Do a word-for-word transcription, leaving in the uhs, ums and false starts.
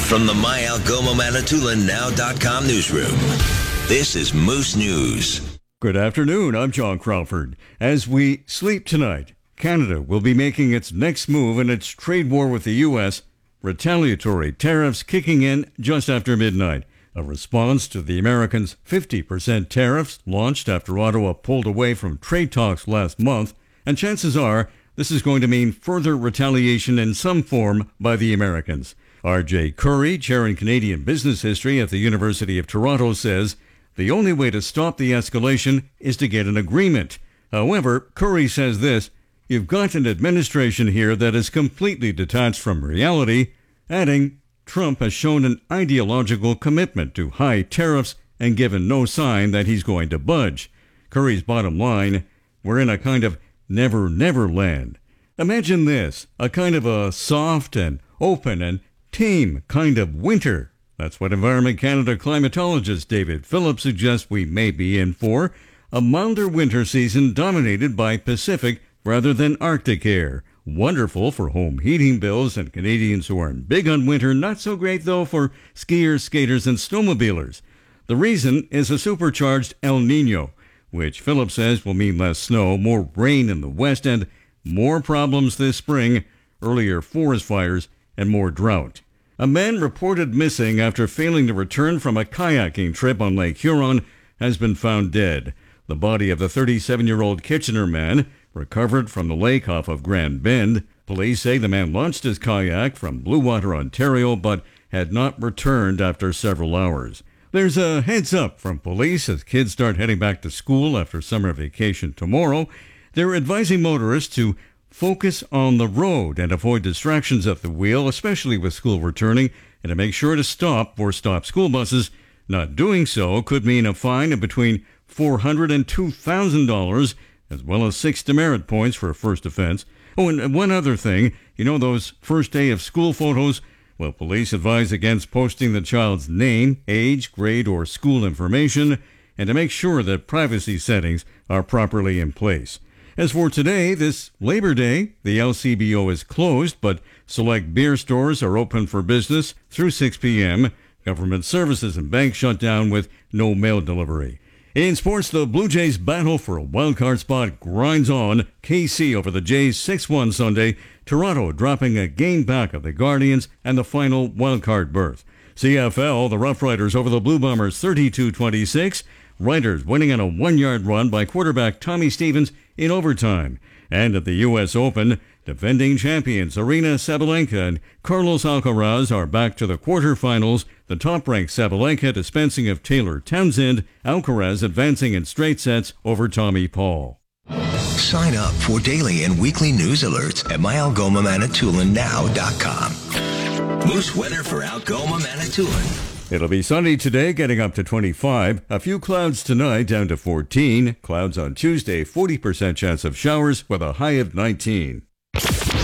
From the My Algoma Manitoulin Now dot com newsroom, this is Moose News. Good afternoon, I'm John Crawford. As we sleep tonight, Canada will be making its next move in its trade war with the U S, retaliatory tariffs kicking in just after midnight. A response to the Americans' fifty percent tariffs launched after Ottawa pulled away from trade talks last month, and chances are this is going to mean further retaliation in some form by the Americans. R J Curry, chair in Canadian business history at the University of Toronto, says the only way to stop the escalation is to get an agreement. However, Curry says this: you've got an administration here that is completely detached from reality, adding, Trump has shown an ideological commitment to high tariffs and given no sign that he's going to budge. Curry's bottom line: we're in a kind of never-never land. Imagine this, a kind of a soft and open and tame kind of winter. That's what Environment Canada climatologist David Phillips suggests we may be in for, a milder winter season dominated by Pacific rather than Arctic air. Wonderful for home heating bills and Canadians who aren't big on winter, not so great though for skiers, skaters, and snowmobilers. The reason is a supercharged El Nino, which Phillips says will mean less snow, more rain in the west, and more problems this spring, earlier forest fires, and more drought. A man reported missing after failing to return from a kayaking trip on Lake Huron has been found dead. The body of the thirty-seven-year-old Kitchener man recovered from the lake off of Grand Bend. Police say the man launched his kayak from Blue Water, Ontario, but had not returned after several hours. There's a heads up from police as kids start heading back to school after summer vacation tomorrow. They're advising motorists to focus on the road and avoid distractions at the wheel, especially with school returning, and to make sure to stop or stop school buses. Not doing so could mean a fine of between four hundred dollars and two thousand dollars, as well as six demerit points for a first offense. Oh, and one other thing, you know those first day of school photos? Well, police advise against posting the child's name, age, grade, or school information, and to make sure that privacy settings are properly in place. As for today, this Labor Day, the L C B O is closed, but select beer stores are open for business through six p.m. Government services and banks shut down with no mail delivery. In sports, the Blue Jays' battle for a wildcard spot grinds on. K C over the Jays six one Sunday. Toronto dropping a game back of the Guardians and the final wildcard berth. C F L, the Rough Riders over the Blue Bombers thirty-two twenty-six. Riders winning on a one-yard run by quarterback Tommy Stevens in overtime. And at the U S Open, defending champions Aryna Sabalenka and Carlos Alcaraz are back to the quarterfinals. The top-ranked Sabalenka dispensing of Taylor Townsend, Alcaraz advancing in straight sets over Tommy Paul. Sign up for daily and weekly news alerts at My Algoma Manitoulin Now dot com. Moose weather for Algoma Manitoulin. It'll be sunny today, getting up to twenty-five. A few clouds tonight, down to fourteen. Clouds on Tuesday, forty percent chance of showers with a high of nineteen.